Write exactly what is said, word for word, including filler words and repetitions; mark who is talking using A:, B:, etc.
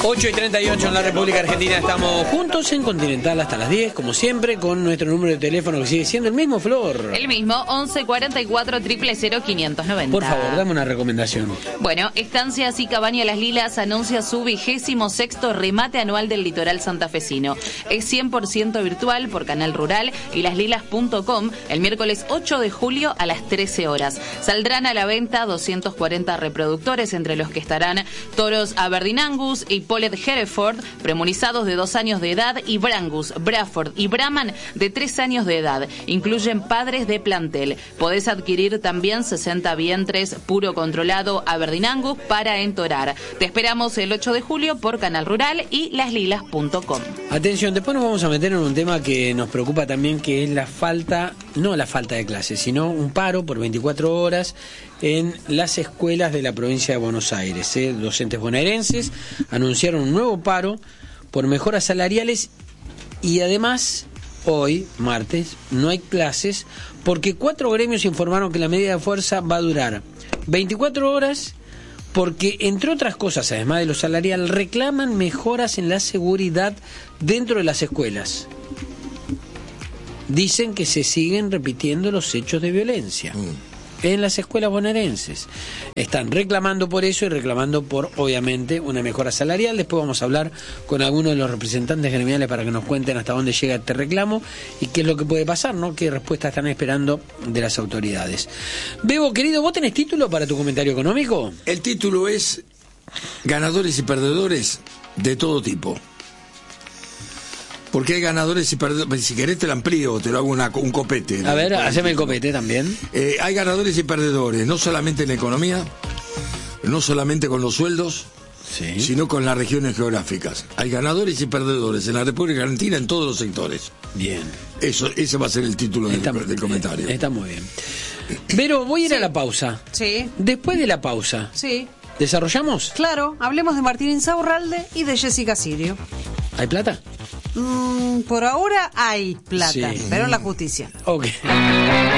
A: ocho y treinta y ocho en la República Argentina. Estamos juntos en Continental hasta las diez, como siempre, con nuestro número de teléfono que sigue siendo el mismo, Flor.
B: El mismo, once cuarenta y cuatro, cero cero cero, quinientos noventa.
A: Por favor, dame una recomendación.
B: Bueno, Estancias y Cabaña Las Lilas anuncia su vigésimo sexto remate anual del litoral santafesino. Es cien por ciento virtual por Canal Rural y las lilas punto com el miércoles ocho de julio a las trece horas. Saldrán a la venta doscientos cuarenta reproductores, entre los que estarán toros Aberdeen Angus y Polled Hereford, premunizados de dos años de edad, y Brangus, Braford y Brahman de tres años de edad. Incluyen padres de plantel. Podés adquirir también sesenta vientres puro controlado Aberdeen Angus para entorar. Te esperamos el ocho de julio por Canal Rural y las lilas punto com.
A: Atención, después nos vamos a meter en un tema que nos preocupa también, que es la falta, no la falta de clases, sino un paro por veinticuatro horas en las escuelas de la provincia de Buenos Aires. ¿eh? Docentes bonaerenses anunciaron un nuevo paro por mejoras salariales y además hoy, martes, no hay clases porque cuatro gremios informaron que la medida de fuerza va a durar veinticuatro horas porque, entre otras cosas, además de lo salarial, reclaman mejoras en la seguridad dentro de las escuelas. Dicen que se siguen repitiendo los hechos de violencia mm. en las escuelas bonaerenses. Están reclamando por eso y reclamando por, obviamente, una mejora salarial. Después vamos a hablar con algunos de los representantes gremiales para que nos cuenten hasta dónde llega este reclamo y qué es lo que puede pasar, ¿no? Qué respuesta están esperando de las autoridades. Bebo, querido, ¿vos tenés título para tu comentario económico?
C: El título es ganadores y perdedores de todo tipo. Porque hay ganadores y perdedores. Si querés te lo amplío, te lo hago una, un copete.
A: A ver, haceme el copete también.
C: Eh, hay ganadores y perdedores, no solamente en la economía, no solamente con los sueldos, sí, sino con las regiones geográficas. Hay ganadores y perdedores en la República Argentina en todos los sectores.
A: Bien.
C: Eso, ese va a ser el título del, del comentario.
A: Está muy bien. Pero voy a ir sí. a la pausa.
D: Sí.
A: Después de la pausa.
D: Sí.
A: ¿Desarrollamos?
D: Claro, hablemos de Martín Insaurralde y de Jessica Sirio.
A: ¿Hay plata?
D: Mm, por ahora hay plata, sí. pero en la justicia.
A: Ok.